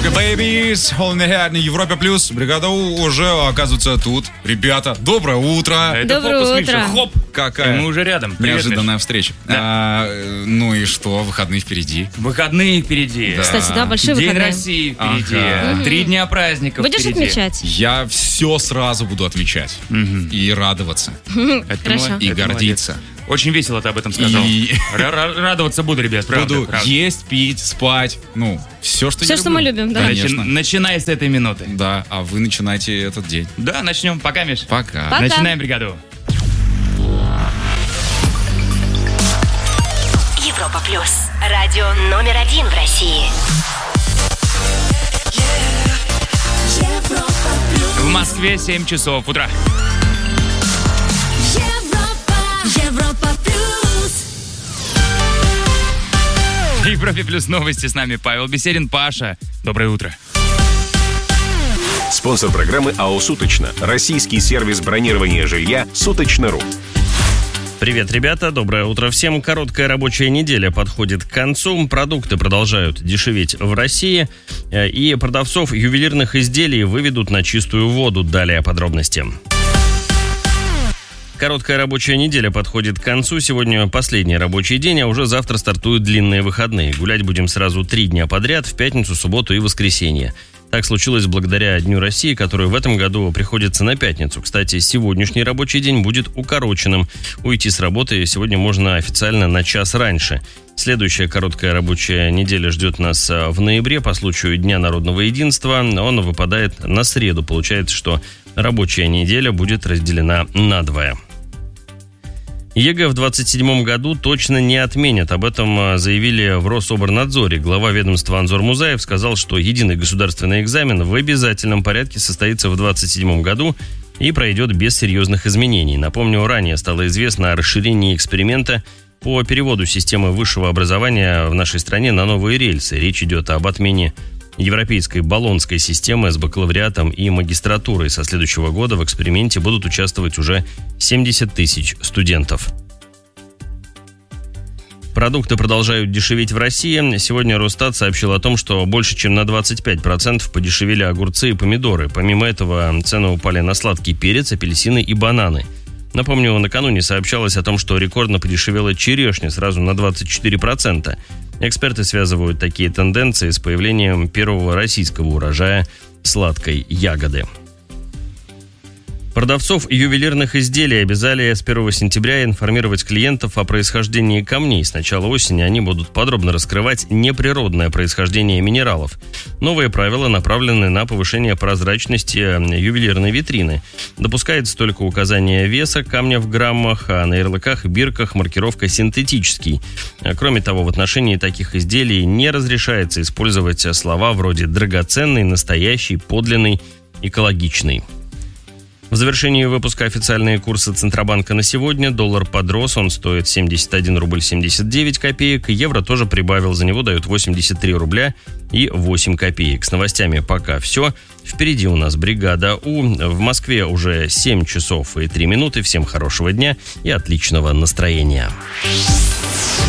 Sugar Babies, All in the Head на Европе Плюс. Бригада У уже, оказывается, тут. Ребята, доброе утро. Это Доброе фокус, утро. Миша, хоп. Какая И мы уже рядом. Привет, неожиданная Миш. встреча. Да. Ну и что, выходные впереди. Выходные впереди. Да. Кстати, да, большие День выходные. России впереди. Ага. 3 дня праздников Будешь впереди. отмечать? Я все сразу буду отмечать. И радоваться. Это Хорошо. молодец, И это гордиться. молодец. Очень весело ты об этом сказал. И- Радоваться буду, ребят, правда. Буду правда. есть, пить, спать. Ну, все, что Всё, я что люблю. мы любим, да. Конечно. Начинай с этой минуты. Да, а вы начинайте этот день. Да, начнем. Пока, Миш. Пока. Пока. Начинаем бригаду. Европа Плюс. Радио номер 1 в России. Европа Плюс. В Москве 7 часов утра. Европа Плюс. В Европе Плюс новости, с нами Павел Беседин. Паша, доброе утро. Спонсор программы АО «Суточно». Российский сервис бронирования жилья «Суточно.ру». Привет, ребята, доброе утро всем. Короткая рабочая неделя подходит к концу. Продукты продолжают дешеветь в России. И продавцов ювелирных изделий выведут на чистую воду. Далее подробности. Короткая рабочая неделя подходит к концу. Сегодня последний рабочий день, а уже завтра стартуют длинные выходные. Гулять будем сразу 3 дня подряд, в пятницу, субботу и воскресенье. Так случилось благодаря Дню России, который в этом году приходится на пятницу. Кстати, сегодняшний рабочий день будет укороченным. Уйти с работы сегодня можно официально на час раньше. Следующая короткая рабочая неделя ждет нас в ноябре по случаю Дня народного единства. Он выпадает на среду. Получается, что рабочая неделя будет разделена надвое. ЕГЭ в 2027 году точно не отменят. Об этом заявили в Рособорнадзоре. Глава ведомства Анзор Музаев сказал, что единый государственный экзамен в обязательном порядке состоится в 2027 году и пройдет без серьезных изменений. Напомню, ранее стало известно о расширении эксперимента по переводу системы высшего образования в нашей стране на новые рельсы. Речь идет об отмене европейской болонской системы с бакалавриатом и магистратурой. Со следующего года в эксперименте будут участвовать уже 70 тысяч студентов. Продукты продолжают дешеветь в России. Сегодня Росстат сообщил о том, что больше чем на 25% подешевели огурцы и помидоры. Помимо этого, цены упали на сладкий перец, апельсины и бананы. Напомню, накануне сообщалось о том, что рекордно подешевела черешня сразу на 24%. Эксперты связывают такие тенденции с появлением первого российского урожая сладкой ягоды. Продавцов ювелирных изделий обязали с 1 сентября информировать клиентов о происхождении камней. С начала осени они будут подробно раскрывать неприродное происхождение минералов. Новые правила направлены на повышение прозрачности ювелирной витрины. Допускается только указание веса камня в граммах, а на ярлыках и бирках маркировка «синтетический». Кроме того, в отношении таких изделий не разрешается использовать слова вроде «драгоценный», «настоящий», «подлинный», «экологичный». В завершении выпуска официальные курсы Центробанка на сегодня. Доллар подрос, он стоит 71 рубль 79 копеек. Евро тоже прибавил, за него дают 83 рубля и 8 копеек. С новостями пока все. Впереди у нас бригада У. В Москве уже 7 часов и 3 минуты. Всем хорошего дня и отличного настроения.